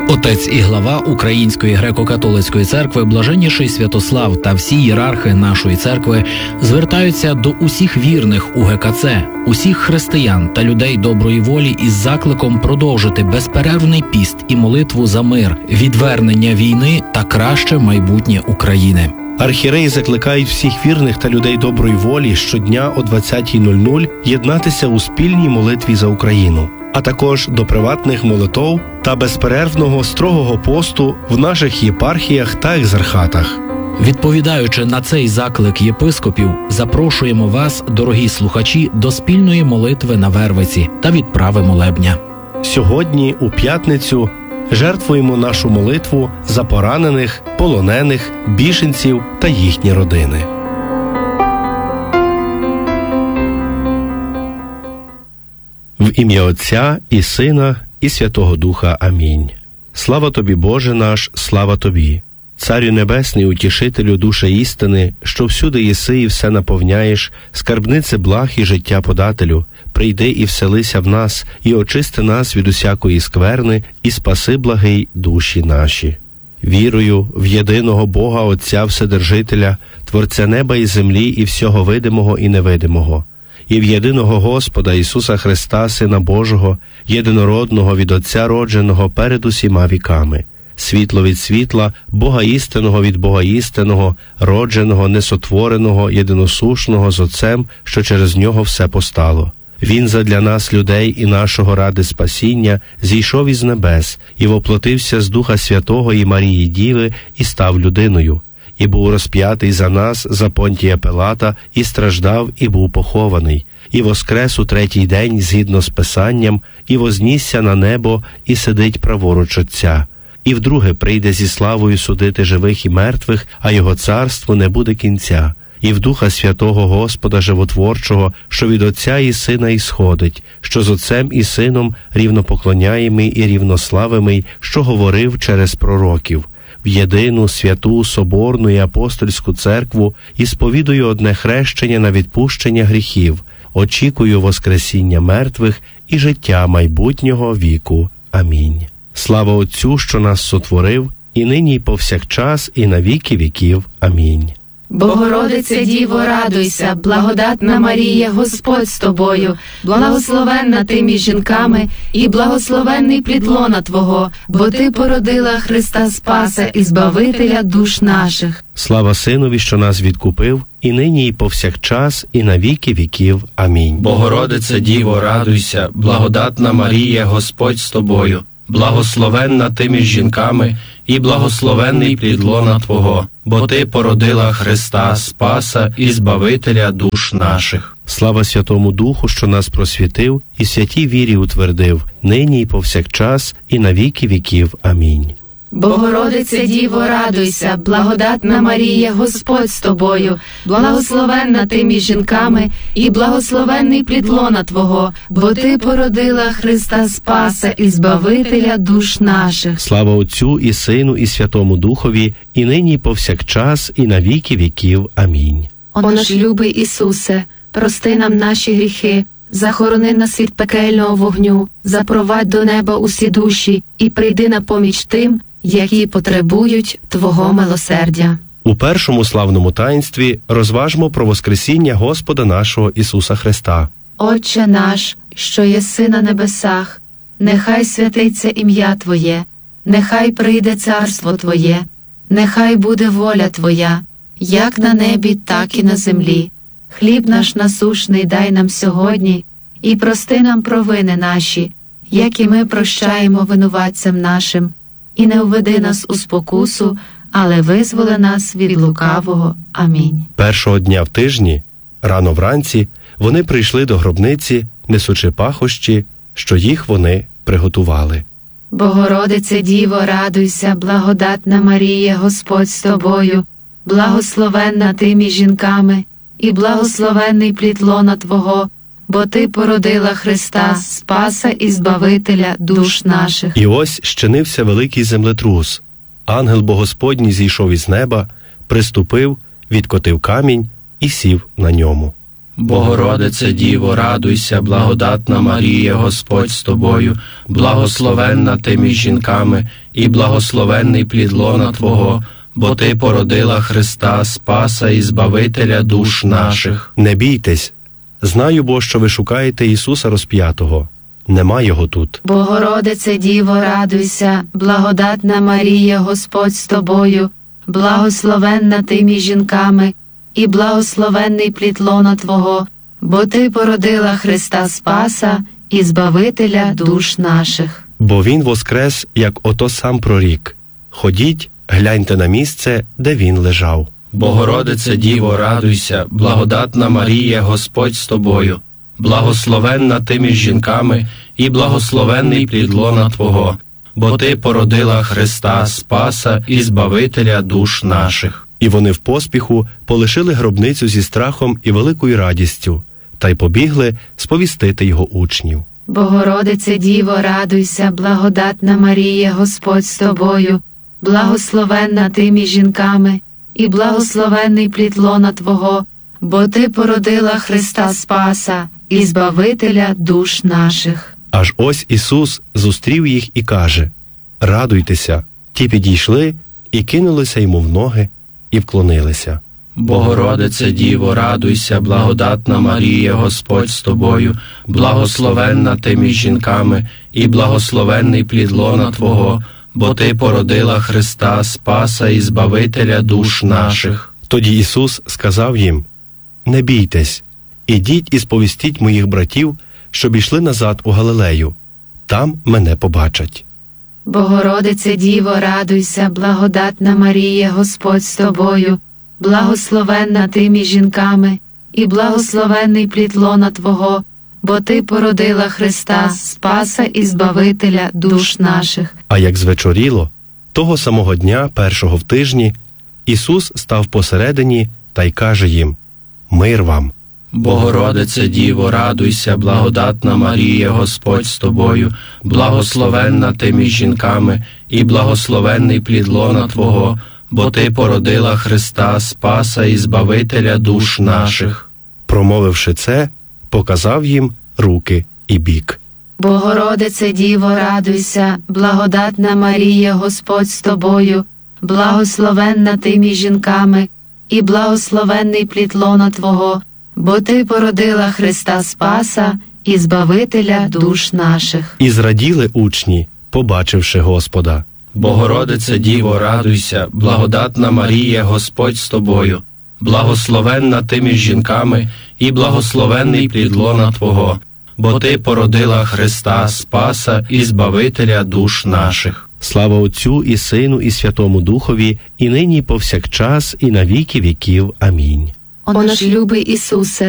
Отець і глава Української греко-католицької церкви Блаженніший Святослав та всі ієрархи нашої церкви звертаються до усіх вірних у ГКЦ, усіх християн та людей доброї волі із закликом продовжити безперервний піст і молитву за мир, відвернення війни та краще майбутнє України. Архієреї закликають всіх вірних та людей доброї волі щодня о 20:00 єднатися у спільній молитві за Україну, а також до приватних молитов та безперервного строгого посту в наших єпархіях та екзархатах. Відповідаючи на цей заклик єпископів, запрошуємо вас, дорогі слухачі, до спільної молитви на Вервиці та відправи молебня. Сьогодні, у п'ятницю, жертвуємо нашу молитву за поранених, полонених, біженців та їхні родини. В ім'я Отця і Сина і Святого Духа. Амінь. Слава Тобі, Боже наш, слава Тобі! Царю Небесний, утішителю душа істини, що всюди єси і все наповняєш, скарбнице благ і життя подателю, прийди і вселися в нас, і очисти нас від усякої скверни, і спаси, благий, душі наші. Вірую в єдиного Бога Отця Вседержителя, Творця неба і землі і всього видимого і невидимого, і в єдиного Господа Ісуса Христа, Сина Божого, єдинородного від Отця родженого перед усіма віками, світло від світла, Бога істинного від Бога істинного, родженого, несотвореного, єдиносушного з Отцем, що через Нього все постало. Він задля нас, людей і нашого ради спасіння, зійшов із небес і воплотився з Духа Святого і Марії Діви і став людиною. І був розп'ятий за нас, за Понтія Пилата, і страждав, і був похований, і воскрес у третій день згідно з Писанням, і вознісся на небо, і сидить праворуч Отця. І вдруге прийде зі славою судити живих і мертвих, а його царству не буде кінця. І в Духа Святого Господа Животворчого, що від Отця і Сина ісходить, що з Отцем і Сином рівнопоклоняємий і рівнославимий, що говорив через пророків. В єдину, святу, соборну і апостольську церкву і сповідую одне хрещення на відпущення гріхів, очікую воскресіння мертвих і життя майбутнього віку. Амінь. Слава Отцю, що нас сотворив, і нині, і повсякчас, і на віки віків. Амінь. Богородице Діво, радуйся, благодатна Марія, Господь з тобою, благословенна ти між жінками, і благословенний плід лона Твого, бо Ти породила Христа Спаса і Збавителя душ наших. Слава Синові, що нас відкупив, і нині, і повсякчас, і на віки віків. Амінь. Богородице Діво, радуйся, благодатна Марія, Господь з тобою, благословенна ти між жінками, і благословенний плід лона Твого, бо Ти породила Христа Спаса і Збавителя душ наших. Слава Святому Духу, що нас просвітив, і святій вірі утвердив, нині і повсякчас, і на віки віків. Амінь. Богородице Діво, радуйся, благодатна Марія, Господь з тобою, благословенна ти між жінками, і благословенний плід лона Твого, бо Ти породила Христа Спаса і Збавителя душ наших. Слава Отцю і Сину і Святому Духові, і нині і повсякчас, і на віки віків. Амінь. О наш любий Ісусе, прости нам наші гріхи, захорони нас від пекельного вогню, запровадь до неба усі душі і прийди на поміч тим, які потребують Твого милосердя. У першому славному таїнстві розважмо про воскресіння Господа нашого Ісуса Христа. Отче наш, що єси на небесах, нехай святиться ім'я Твоє, нехай прийде царство Твоє, нехай буде воля Твоя, як на небі, так і на землі. Хліб наш насушний дай нам сьогодні, і прости нам провини наші, як і ми прощаємо винуватцям нашим. І не введи нас у спокусу, але визволи нас від лукавого. Амінь. Першого дня в тижні, рано вранці, вони прийшли до гробниці, несучи пахощі, що їх вони приготували. Богородице Діво, радуйся, благодатна Марія, Господь з тобою, благословенна ти між жінками, і благословенний плід лона Твого, бо Ти породила Христа Спаса і Збавителя душ наших. І ось щинився великий землетрус. Ангел Богосподній зійшов із неба, приступив, відкотив камінь і сів на ньому. Богородице Діво, радуйся, благодатна Марія, Господь з тобою, благословенна ти між жінками, і благословенний плід лона Твого, бо Ти породила Христа, Спаса і Збавителя душ наших. Не бійтесь, знаю, бо що ви шукаєте Ісуса розп'ятого. Нема Його тут. Богородице Діво, радуйся, благодатна Марія, Господь з тобою, благословенна ти між жінками, і благословенний плід лона Твого, бо Ти породила Христа Спаса і Збавителя душ наших. Бо Він воскрес, як ото сам прорік. Ходіть, гляньте на місце, де Він лежав. Богородице Діво, радуйся, благодатна Марія, Господь з тобою, благословенна ти між жінками, і благословенний плід лона Твого, бо Ти породила Христа, Спаса і Збавителя душ наших. І вони в поспіху полишили гробницю зі страхом і великою радістю, та й побігли сповістити його учнів. Богородице Діво, радуйся, благодатна Марія, Господь з тобою, благословенна ти між жінками, і благословенний плід лона Твого, бо Ти породила Христа Спаса і Збавителя душ наших. Аж ось Ісус зустрів їх і каже: «Радуйтеся». Ті підійшли і кинулися йому в ноги і вклонилися. Богородице Діво, радуйся, благодатна Марія, Господь з тобою, благословенна ти між жінками, і благословенний плід лона Твого, бо Ти породила Христа, Спаса і Збавителя душ наших. Тоді Ісус сказав їм: «Не бійтесь, ідіть і сповістіть моїх братів, щоб ішли назад у Галилею. Там мене побачать». Богородице Діво, радуйся, благодатна Марія, Господь з тобою, благословенна ти між жінками, і благословенний плід лона Твого, бо Ти породила Христа, Спаса і Збавителя душ наших. А як звечоріло, того самого дня, першого в тижні, Ісус став посередині та й каже їм: «Мир вам». Богородице Діво, радуйся, благодатна Марія, Господь з тобою, благословенна ти між жінками, і благословенний плід лона Твого, бо Ти породила Христа, Спаса і Збавителя душ наших. Промовивши це, показав їм руки і бік. Богородице Діво, радуйся, благодатна Марія, Господь з тобою, благословенна ти між жінками, і благословенний плід лона Твого, бо Ти породила Христа Спаса і Збавителя душ наших. І зраділи учні, побачивши Господа. Богородице Діво, радуйся, благодатна Марія, Господь з тобою, благословенна ти між жінками, і благословенний плід лона Твого, бо Ти породила Христа, Спаса і Збавителя душ наших. Слава Отцю і Сину і Святому Духові, і нині і повсякчас, і на віки віків. Амінь. О наш любий Ісусе,